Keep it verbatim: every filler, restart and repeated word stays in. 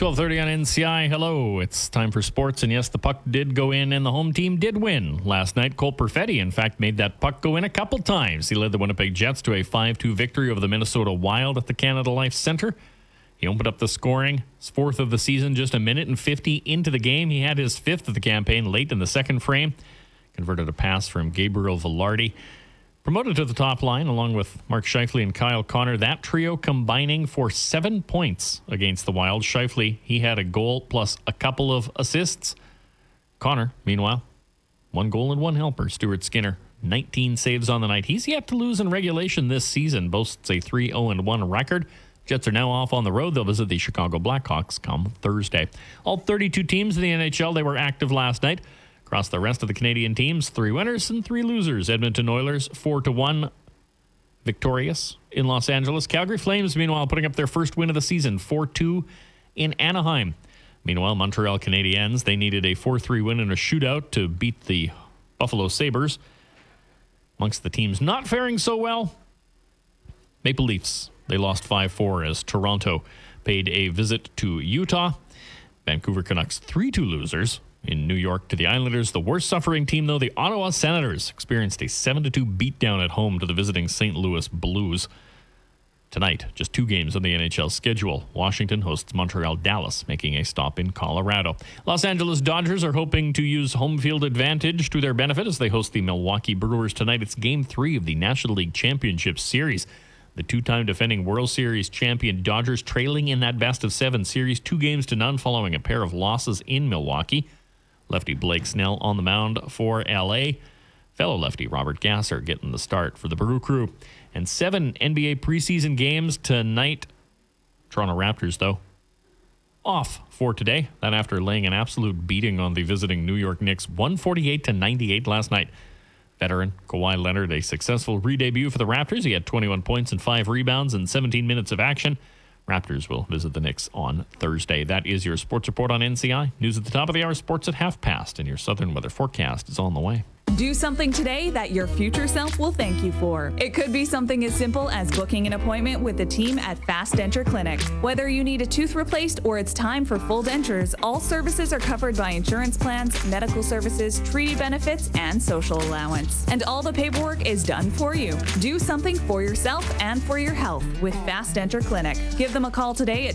twelve thirty on N C I. Hello, it's time for sports. And yes, the puck did go in and the home team did win last night. Cole Perfetti, in fact, made that puck go in a couple times. He led the Winnipeg Jets to a five two victory over the Minnesota Wild at the Canada Life Center. He opened up the scoring, his fourth of the season, just a minute and fifty into the game. He had his fifth of the campaign late in the second frame. Converted a pass from Gabriel Velarde. Promoted to the top line along with Mark Scheifele and Kyle Connor. That trio combining for seven points against the Wild. Scheifele, he had a goal plus a couple of assists. Connor, meanwhile, one goal and one helper. Stuart Skinner, nineteen saves on the night. He's yet to lose in regulation this season. Boasts a three oh one record. Jets are now off on the road. They'll visit the Chicago Blackhawks come Thursday. All thirty-two teams in the N H L, they were active last night. Across the rest of the Canadian teams, three winners and three losers. Edmonton Oilers, four to one, victorious in Los Angeles. Calgary Flames, meanwhile, putting up their first win of the season, four two in Anaheim. Meanwhile, Montreal Canadiens, they needed a four three win in a shootout to beat the Buffalo Sabres. Amongst the teams not faring so well, Maple Leafs. They lost five four as Toronto paid a visit to Utah. Vancouver Canucks, three two losers in New York to the Islanders. The worst suffering team, though, the Ottawa Senators, experienced a seven to two beatdown at home to the visiting Saint Louis Blues. Tonight, just two games on the N H L schedule. Washington hosts Montreal Dallas, making a stop in Colorado. Los Angeles Dodgers are hoping to use home field advantage to their benefit as they host the Milwaukee Brewers tonight. It's game three of the National League Championship Series. The two-time defending World Series champion Dodgers trailing in that best of seven series, two games to none following a pair of losses in Milwaukee. Lefty Blake Snell on the mound for L A. Fellow lefty Robert Gasser getting the start for the Brew Crew. And seven N B A preseason games tonight. Toronto Raptors, though, off for today. That after laying an absolute beating on the visiting New York Knicks, one forty-eight to ninety-eight last night. Veteran Kawhi Leonard, a successful re-debut for the Raptors. He had twenty-one points and five rebounds in seventeen minutes of action. Raptors will visit the Knicks on Thursday. That is your sports report on N C I. News at the top of the hour, sports at half past, and your southern weather forecast is on the way. Do something today that your future self will thank you for. It could be something as simple as booking an appointment with the team at Fast Denture Clinic. Whether you need a tooth replaced or it's time for full dentures, all services are covered by insurance plans, medical services, treaty benefits, and social allowance. And all the paperwork is done for you. Do something for yourself and for your health with Fast Denture Clinic. Give them a call today at